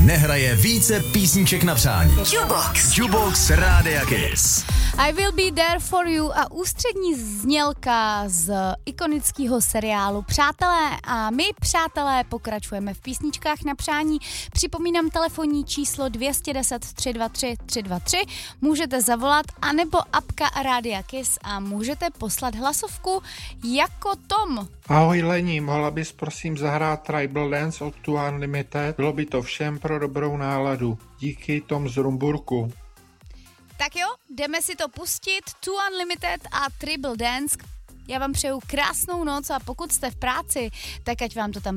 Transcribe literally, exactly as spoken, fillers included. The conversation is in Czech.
nehraje více písniček na přání. Jukebox. Jukebox Rádia Kiss. I will be there for you a ústřední znělka z ikonického seriálu Přátelé. A my, přátelé, pokračujeme v písničkách na přání. Připomínám telefonní číslo dvě stě deset tři dva tři tři dva tři. Můžete zavolat, anebo apka Rádia Kiss a můžete poslat hlasovku jako Tom. Ahoj Lení, mohla bys prosím zahrát Tribal Dance od Two Unlimited? Bylo by to všem pro dobrou náladu. Díky, Tom z Rumburku. Tak jo, jdeme si to pustit. Two Unlimited a Tribal Dance. Já vám přeju krásnou noc a pokud jste v práci, tak ať vám to tam